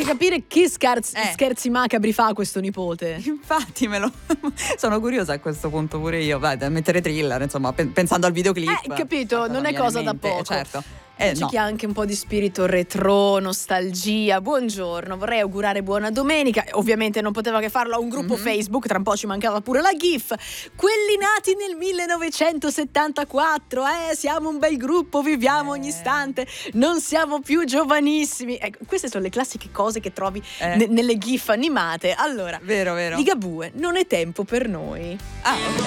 di capire che scherzi macabri fa questo nipote. Infatti sono curiosa a questo punto pure io. Vai, da mettere Thriller, insomma, pensando al videoclip. Capito, non è cosa da poco. Certo. C'è No. chi ha anche un po' di spirito retro, nostalgia. Buongiorno, vorrei augurare buona domenica. Ovviamente non poteva che farlo a un gruppo Facebook, tra un po' ci mancava pure la GIF. Quelli nati nel 1974, siamo un bel gruppo, viviamo ogni istante, non siamo più giovanissimi. Queste sono le classiche cose che trovi nelle GIF animate. Allora, Vero. Ligabue, non è tempo per noi. Ah,